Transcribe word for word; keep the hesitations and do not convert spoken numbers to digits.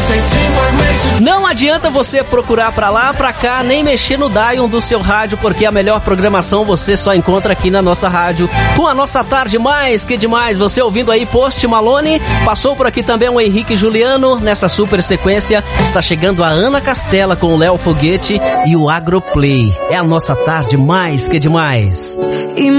Não adianta você procurar pra lá, pra cá, nem mexer no dial do seu rádio, porque a melhor programação você só encontra aqui na nossa rádio, com a nossa tarde mais que demais. Você ouvindo aí Post Malone, passou por aqui também o Henrique Juliano. Nessa super sequência está chegando a Ana Castela com o Léo Foguete e o Agroplay. É a nossa tarde mais que demais.